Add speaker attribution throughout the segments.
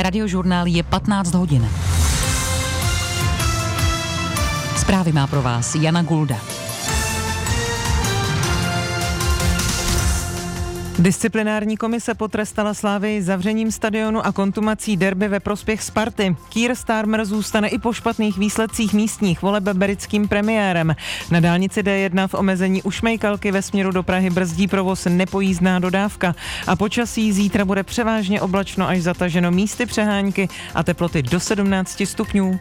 Speaker 1: Radiožurnál je 15 hodin. Zprávy má pro vás Jana Gulda.
Speaker 2: Disciplinární komise potrestala Slavii zavřením stadionu a kontumací derby ve prospěch Sparty. Keir Starmer zůstane i po špatných výsledcích místních voleb britským premiérem. Na dálnici D1 v omezení u Šmejkalky ve směru do Prahy brzdí provoz nepojízdná dodávka. A počasí zítra bude převážně oblačno až zataženo, místy přehánky a teploty do 17 stupňů.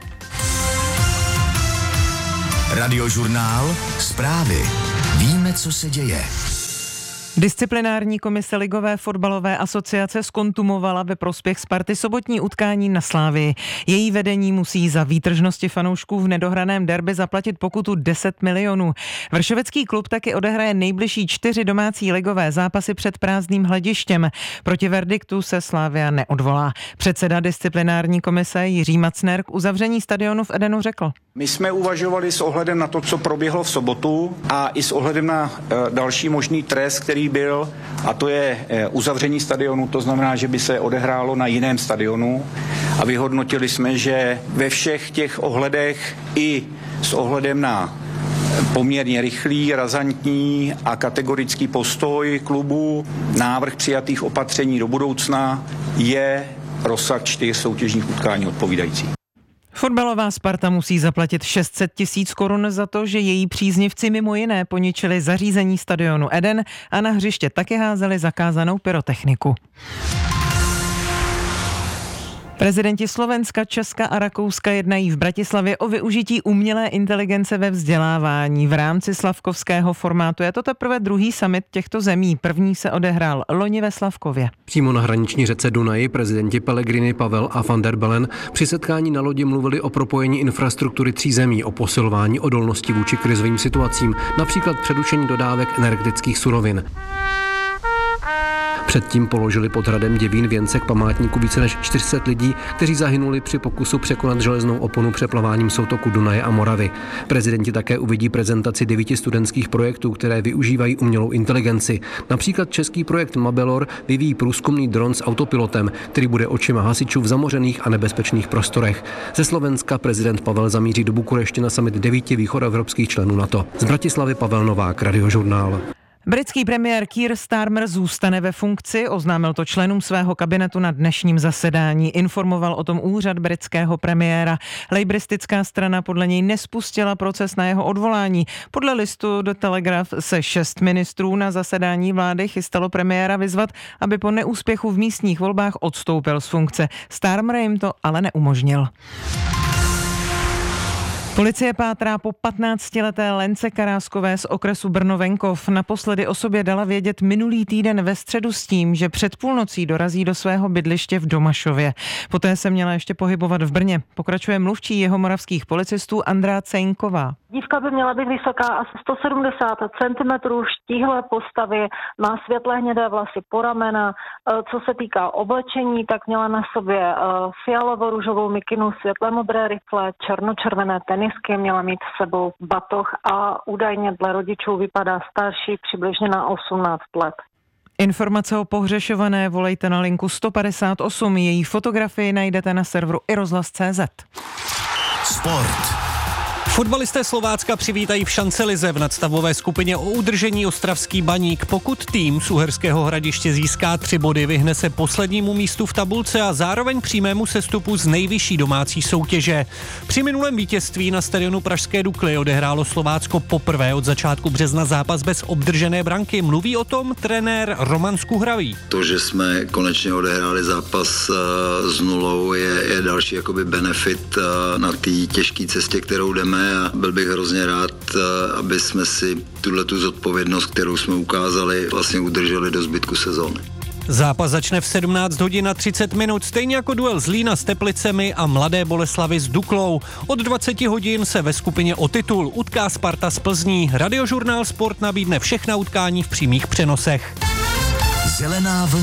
Speaker 3: Radiožurnál, zprávy. Víme, co se děje.
Speaker 2: Disciplinární komise Ligové fotbalové asociace zkontumovala ve prospěch Sparty sobotní utkání na Slavii. Její vedení musí za výtržnosti fanoušků v nedohraném derby zaplatit pokutu 10 milionů. Vršovecký klub taky odehraje nejbližší 4 domácí ligové zápasy před prázdným hledištěm. Proti verdiktu se Slavia neodvolá. Předseda disciplinární komise Jiří Macner k uzavření stadionu v Edenu řekl:
Speaker 4: My jsme uvažovali s ohledem na to, co proběhlo v sobotu a i s ohledem na další možný trest, který byl, a to je uzavření stadionu, to znamená, že by se odehrálo na jiném stadionu, a vyhodnotili jsme, že ve všech těch ohledech i s ohledem na poměrně rychlý, razantní a kategorický postoj klubu, návrh přijatých opatření do budoucna je rozsah 4 soutěžních utkání odpovídající.
Speaker 2: Fotbalová Sparta musí zaplatit 600 000 korun za to, že její příznivci mimo jiné poničili zařízení stadionu Eden a na hřiště taky házeli zakázanou pyrotechniku. Prezidenti Slovenska, Česka a Rakouska jednají v Bratislavě o využití umělé inteligence ve vzdělávání. V rámci slavkovského formátu je to teprve druhý summit těchto zemí. První se odehrál loni ve Slavkově.
Speaker 5: Přímo na hraniční řece Dunaji prezidenti Pellegrini, Pavel a van der Bellen při setkání na lodi mluvili o propojení infrastruktury 3 zemí, o posilování odolnosti vůči krizovým situacím, například přerušení dodávek energetických surovin. Předtím položili pod hradem Děvín věnce k památníku více než 400 lidí, kteří zahynuli při pokusu překonat železnou oponu přeplaváním soutoku Dunaje a Moravy. Prezidenti také uvidí prezentaci 9 studentských projektů, které využívají umělou inteligenci. Například český projekt Mabelor vyvíjí průzkumný dron s autopilotem, který bude očima hasičů v zamořených a nebezpečných prostorech. Ze Slovenska prezident Pavel zamíří do Bukurešti na summit 9 východoevropských členů NATO. Z Bratislavy Pavel Novák, Radiožurnál.
Speaker 2: Britský premiér Keir Starmer zůstane ve funkci, oznámil to členům svého kabinetu na dnešním zasedání. Informoval o tom úřad britského premiéra. Lejbristická strana podle něj nespustila proces na jeho odvolání. Podle listu The Telegraph se 6 ministrů na zasedání vlády chystalo premiéra vyzvat, aby po neúspěchu v místních volbách odstoupil z funkce. Starmer jim to ale neumožnil. Policie pátrá po 15leté Lence Karáskové z okresu Brno-Venkov. Naposledy o sobě dala vědět minulý týden ve středu s tím, že před půlnocí dorazí do svého bydliště v Domašově. Poté se měla ještě pohybovat v Brně. Pokračuje mluvčí jihomoravských policistů Andrá Cejnková.
Speaker 6: Dívka by měla být vysoká asi 170 cm, štíhlé postavy, má světle hnědé vlasy po ramena. Co se týká oblečení, tak měla na sobě fialovo-růžovou mikinu, světle modré rifle, černočervené tenisky, měla mít s sebou batoh a údajně dle rodičů vypadá starší, přibližně na 18 let.
Speaker 2: Informace o pohřešované volejte na linku 158. Její fotografii najdete na serveru iRozhlas.cz.
Speaker 3: Sport.
Speaker 7: Fotbalisté Slovácka přivítají v šancelize v nadstavové skupině o udržení ostravský Baník. Pokud tým z Uherského Hradiště získá 3 body, vyhne se poslednímu místu v tabulce a zároveň přímému sestupu z nejvyšší domácí soutěže. Při minulém vítězství na stadionu pražské Dukly odehrálo Slovácko poprvé od začátku března zápas bez obdržené branky. Mluví o tom trenér Roman Skuhravý.
Speaker 8: To, že jsme konečně odehráli zápas s nulou, je další jakoby benefit na té těžké cestě, kterou jdeme. A byl bych hrozně rád, aby jsme si tuhletu zodpovědnost, kterou jsme ukázali, vlastně udrželi do zbytku sezóny.
Speaker 7: Zápas začne v 17 hodin a 30 minut, stejně jako duel Zlína s Teplicemi a Mladé Boleslavi s Duklou. Od 20 hodin se ve skupině o titul utká Sparta z Plzní. Radiožurnál Sport nabídne všechna utkání v přímých přenosech.
Speaker 3: Zelená vlna.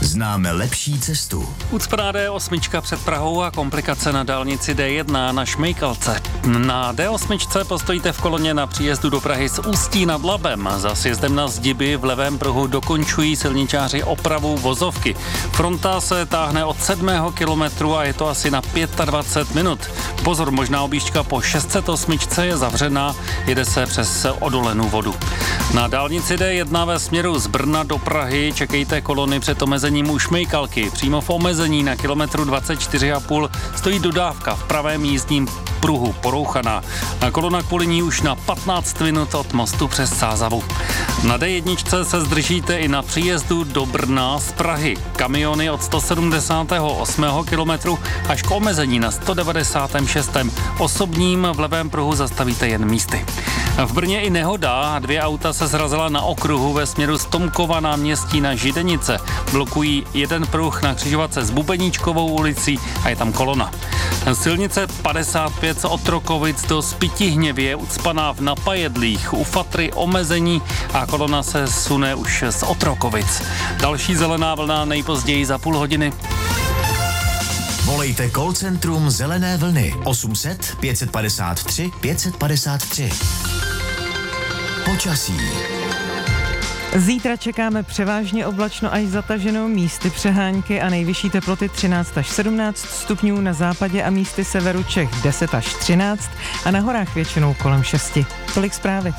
Speaker 3: Známe lepší cestu.
Speaker 7: Ucpaná D8 před Prahou a komplikace na dálnici D1 na Šmejkalce. Na D8 postojíte v koloně na příjezdu do Prahy z Ústí nad Labem. Za sjezdem na Zdiby v levém pruhu dokončují silničáři opravu vozovky. Fronta se táhne od 7. kilometru a je to asi na 25 minut. Pozor, možná objížďka po 608 je zavřená, jede se přes odolenou vodu. Na dálnici D1 ve směru z Brna do Prahy čekejte kolony před omezením u Šmejkalky. Přímo v omezení na kilometru 24,5 stojí dodávka v pravém jízdním pruhu porouchaná. Kolona kvůli ní už na 15 minut od mostu přes Sázavu. Na D1 se zdržíte i na příjezdu do Brna z Prahy. Kamiony od 178. kilometru až k omezení na 196. Osobním v levém pruhu zastavíte jen místy. V Brně i nehoda, 2 auta se srazila na okruhu ve směru z Tomkova náměstí na Židenice. Blokují jeden pruh na křižovatce s Bubeníčkovou ulicí a je tam kolona. Silnice 55 z Otrokovic do Spytihněvy je ucpaná v Napajedlích. U Fatry omezení a kolona se sune už z Otrokovic. Další zelená vlna nejpozději za půl hodiny.
Speaker 3: Volejte call centrum Zelené vlny 800 553 553. Počasí.
Speaker 2: Zítra čekáme převážně oblačno až zataženou, místy přehánky a nejvyšší teploty 13 až 17 stupňů, na západě a místy severu Čech 10 až 13 a na horách většinou kolem 6. Tolik zprávy.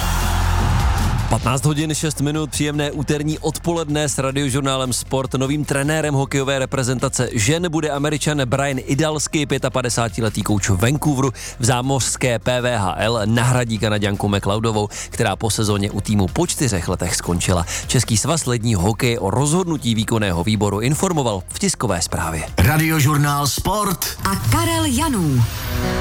Speaker 9: 15 hodin 6 minut, příjemné úterní odpoledne s Radiožurnálem Sport. Novým trenérem hokejové reprezentace žen bude Američan Brian Idalsky, 55letý kouč Vancouveru. V zámořské PVHL nahradí Kanaďanku McLeodovou, která po sezóně u týmu po 4 letech skončila. Český svaz ledního hokeje o rozhodnutí výkonného výboru informoval v tiskové zprávě.
Speaker 3: Radiožurnál Sport
Speaker 10: a Karel Janů.